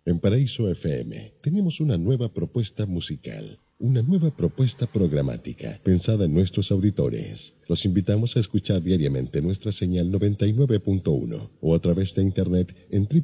En Paraíso FM tenemos una nueva propuesta musical, una nueva propuesta programática pensada en nuestros auditores. Los invitamos a escuchar diariamente nuestra señal 99.1 o a través de internet en